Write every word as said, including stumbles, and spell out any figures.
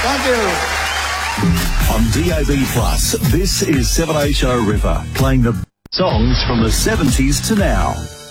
Thank you. On D A B Plus, this is seven A Show River, playing the songs from the seventies to now.